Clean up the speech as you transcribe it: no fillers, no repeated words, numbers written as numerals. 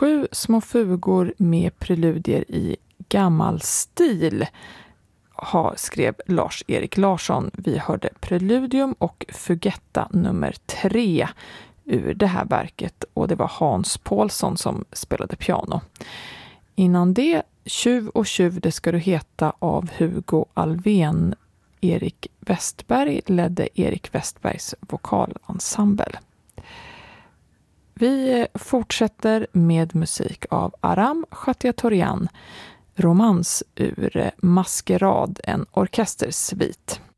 7 små fugor med preludier i gammal stil skrev Lars-Erik Larsson. Vi hörde Preludium och Fugetta nummer 3 ur det här verket och det var Hans Paulsson som spelade piano. Innan det, Tjuv och tjuv det ska du heta av Hugo Alvén. Erik Westberg ledde Erik Westbergs vokalensemble. Vi fortsätter med musik av Aram Khatiatorian, romans ur Maskerad, en orkestersvit.